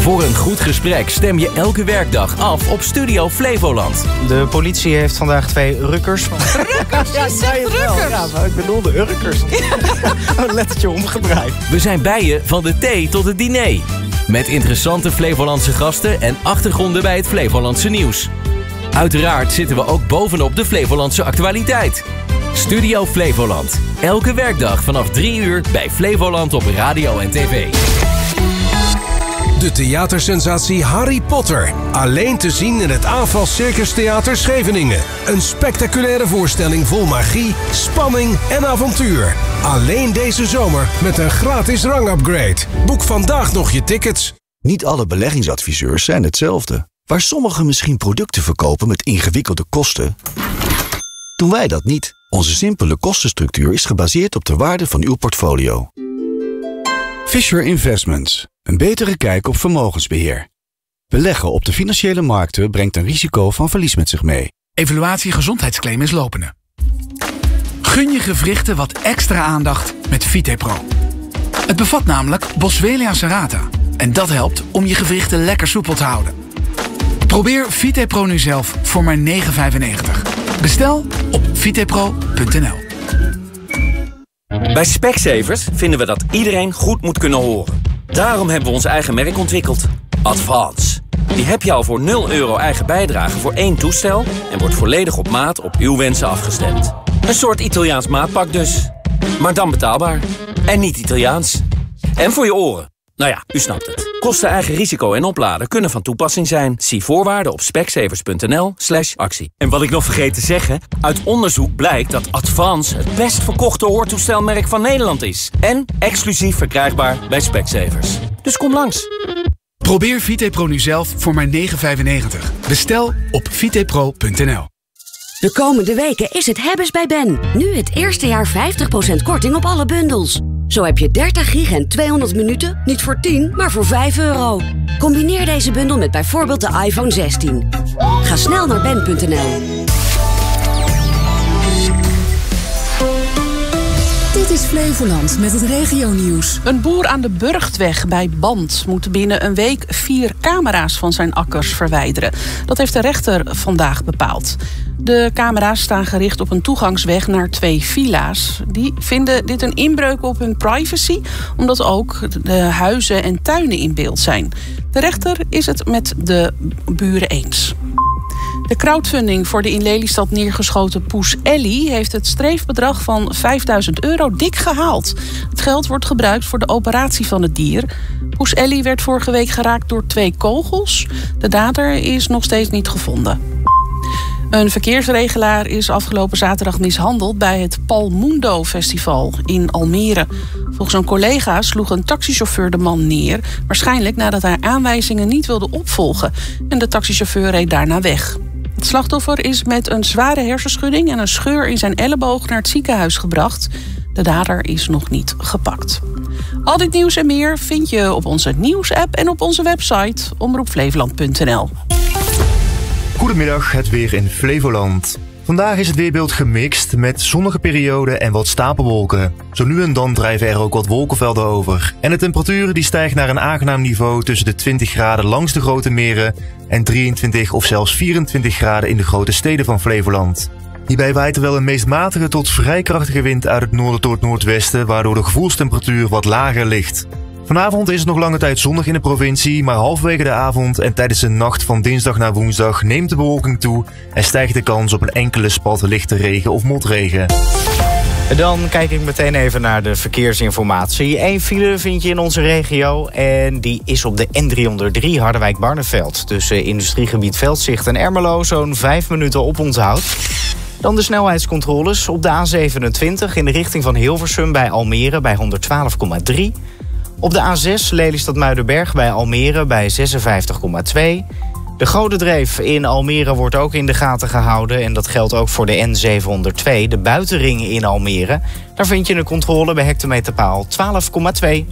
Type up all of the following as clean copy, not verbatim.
Voor een goed gesprek stem je elke werkdag af op Studio Flevoland. De politie heeft vandaag 2 Urkers. Rukkers? Ja, zei het wel. Ja, maar ik bedoelde Urkers. Een lettertje omgedraaid. We zijn bij je van de thee tot het diner. Met interessante Flevolandse gasten en achtergronden bij het Flevolandse nieuws. Uiteraard zitten we ook bovenop de Flevolandse actualiteit. Studio Flevoland. Elke werkdag vanaf 3 uur bij Flevoland op radio en tv. De theatersensatie Harry Potter. Alleen te zien in het Aanval Circus Theater Scheveningen. Een spectaculaire voorstelling vol magie, spanning en avontuur. Alleen deze zomer met een gratis rangupgrade. Boek vandaag nog je tickets. Niet alle beleggingsadviseurs zijn hetzelfde. Waar sommigen misschien producten verkopen met ingewikkelde kosten, doen wij dat niet. Onze simpele kostenstructuur is gebaseerd op de waarde van uw portfolio. Fisher Investments. Een betere kijk op vermogensbeheer. Beleggen op de financiële markten brengt een risico van verlies met zich mee. Evaluatie gezondheidsclaim is lopende. Gun je gewrichten wat extra aandacht met VitePro. Het bevat namelijk Boswellia serrata. En dat helpt om je gewrichten lekker soepel te houden. Probeer VitePro nu zelf voor maar €9,95. Bestel op vitepro.nl. Bij Specsavers vinden we dat iedereen goed moet kunnen horen. Daarom hebben we ons eigen merk ontwikkeld. Advance. Die heb je al voor €0 eigen bijdrage voor 1 toestel en wordt volledig op maat op uw wensen afgestemd. Een soort Italiaans maatpak dus. Maar dan betaalbaar. En niet Italiaans. En voor je oren. Nou ja, u snapt het. Kosten, eigen risico en opladen kunnen van toepassing zijn. Zie voorwaarden op specsavers.nl/actie. En wat ik nog vergeet te zeggen, uit onderzoek blijkt dat Advance het best verkochte hoortoestelmerk van Nederland is. En exclusief verkrijgbaar bij Specsavers. Dus kom langs. Probeer VitePro nu zelf voor maar €9,95. Bestel op vitepro.nl. De komende weken is het hebbes bij Ben. Nu het eerste jaar 50% korting op alle bundels. Zo heb je 30 gig en 200 minuten, niet voor 10, maar voor €5. Combineer deze bundel met bijvoorbeeld de iPhone 16. Ga snel naar ben.nl. Dit is Flevoland met het regionieuws. Een boer aan de Burgtweg bij Band moet binnen een week 4 camera's van zijn akkers verwijderen. Dat heeft de rechter vandaag bepaald. De camera's staan gericht op een toegangsweg naar 2 villa's. Die vinden dit een inbreuk op hun privacy, omdat ook de huizen en tuinen in beeld zijn. De rechter is het met de buren eens. De crowdfunding voor de in Lelystad neergeschoten poes Ellie heeft het streefbedrag van €5.000 dik gehaald. Het geld wordt gebruikt voor de operatie van het dier. Poes Ellie werd vorige week geraakt door 2 kogels. De dader is nog steeds niet gevonden. Een verkeersregelaar is afgelopen zaterdag mishandeld bij het Palmundo Festival in Almere. Volgens een collega sloeg een taxichauffeur de man neer, waarschijnlijk nadat hij aanwijzingen niet wilde opvolgen. En de taxichauffeur reed daarna weg. Het slachtoffer is met een zware hersenschudding en een scheur in zijn elleboog naar het ziekenhuis gebracht. De dader is nog niet gepakt. Al dit nieuws en meer vind je op onze nieuwsapp en op onze website omroepflevoland.nl. Goedemiddag, het weer in Flevoland. Vandaag is het weerbeeld gemixt met zonnige perioden en wat stapelwolken. Zo nu en dan drijven er ook wat wolkenvelden over. En de temperatuur die stijgt naar een aangenaam niveau tussen de 20 graden langs de grote meren en 23 of zelfs 24 graden in de grote steden van Flevoland. Hierbij waait er wel een meest matige tot vrij krachtige wind uit het noorden tot het noordwesten, waardoor de gevoelstemperatuur wat lager ligt. Vanavond is het nog lange tijd zonnig in de provincie, maar halverwege de avond en tijdens de nacht van dinsdag naar woensdag neemt de bewolking toe en stijgt de kans op een enkele spat lichte regen of motregen. Dan kijk ik meteen even naar de verkeersinformatie. 1 file vind je in onze regio en die is op de N303 Harderwijk-Barneveld. Tussen industriegebied Veldzicht en Ermelo zo'n 5 minuten oponthoud. Dan de snelheidscontroles op de A27 in de richting van Hilversum bij Almere bij 112,3. Op de A6 Lelystad-Muidenberg bij Almere bij 56,2. De Godendreef in Almere wordt ook in de gaten gehouden en dat geldt ook voor de N702, de buitenring in Almere. Daar vind je een controle bij hectometerpaal 12,2.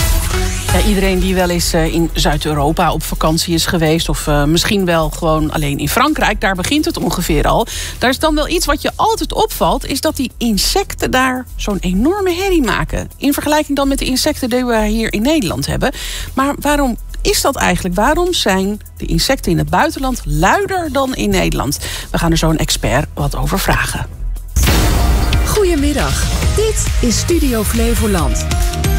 Ja, iedereen die wel eens in Zuid-Europa op vakantie is geweest, of misschien wel gewoon alleen in Frankrijk, daar begint het ongeveer al. Daar is dan wel iets wat je altijd opvalt, is dat die insecten daar zo'n enorme herrie maken. In vergelijking dan met de insecten die we hier in Nederland hebben. Maar waarom is dat eigenlijk? Waarom zijn de insecten in het buitenland luider dan in Nederland? We gaan er zo een expert wat over vragen. Goedemiddag, dit is Studio Flevoland.